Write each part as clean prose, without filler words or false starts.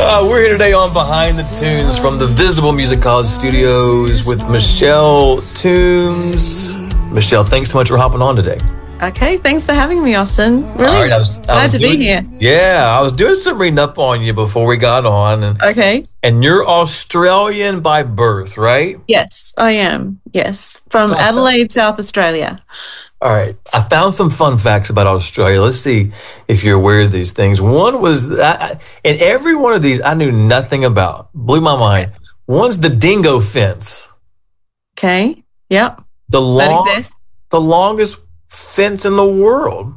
We're here today on Behind the Tunes from the Visible Music College Studios with Michelle Toombs. Michelle, thanks so much for hopping on today. Okay, thanks for having me, Austin. Really glad to be here. Yeah, I was doing some reading up on you before we got on. Okay. And you're Australian by birth, right? Yes, I am. Yes, from Adelaide, South Australia. All right. I found some fun facts about Australia. Let's see if you're aware of these things. One was, and every one of these I knew nothing about. Blew my mind. One's the dingo fence. Okay. Yep. That exists. The longest fence in the world.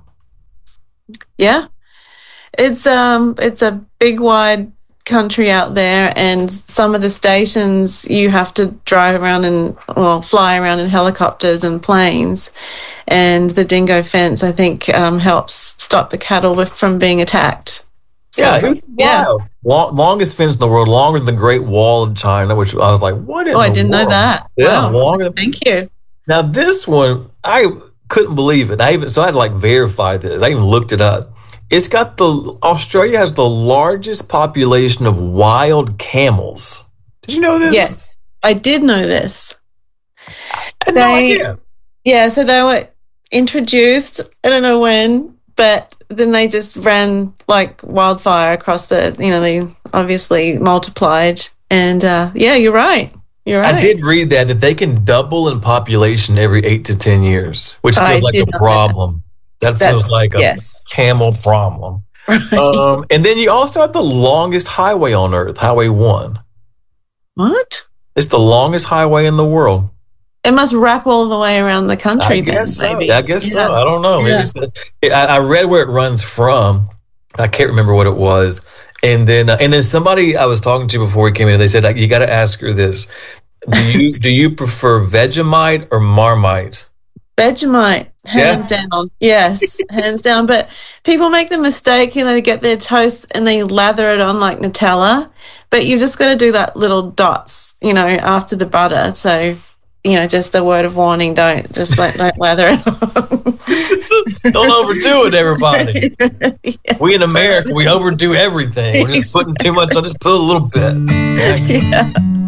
Yeah. It's a big, wide country out there, and some of the stations you have to drive around fly around in helicopters and planes. And the dingo fence, I think, helps stop the cattle from being attacked. So, yeah, it was wild. Longest fence in the world, longer than the Great Wall of China, which I was like, what in the world? I didn't know that. Yeah, wow. longer. Thank you. Now, this one, I couldn't believe it. I had to verify this. I even looked it up. Australia has the largest population of wild camels. Did you know this? Yes, I did know this. I had no idea. Yeah, so they were introduced, I don't know when, but then they just ran like wildfire across they obviously multiplied. And yeah, you're right. You're right. I did read that they can double in population every 8 to 10 years, which feels like a problem. That feels like a camel problem. Right. And then you also have the longest highway on Earth, Highway 1. What? It's the longest highway in the world. It must wrap all the way around the country. I guess so. Maybe. I guess so. I don't know. Yeah. I read where it runs from. I can't remember what it was. And then somebody I was talking to before we came in, they said, you got to ask her this. Do you prefer Vegemite or Marmite? Vegemite, hands down. Yes, hands down. But people make the mistake, they get their toast and they lather it on like Nutella. But you've just got to do that little dots, after the butter. So, just a word of warning, don't lather it on. Don't overdo it, everybody. Yes. We in America, we overdo everything. We're just putting too much. I'll just put a little bit. Yeah.